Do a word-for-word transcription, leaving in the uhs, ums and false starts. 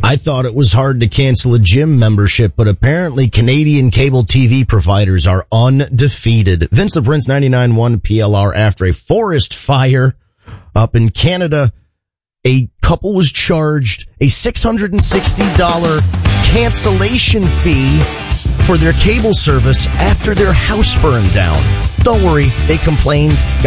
I thought it was hard to cancel a gym membership, but apparently Canadian cable T V providers are undefeated. Vince the Prince, ninety-nine point one P L R. After a forest fire up in Canada, a couple was charged a six hundred sixty dollars cancellation fee for their cable service after their house burned down. Don't worry, they complained, got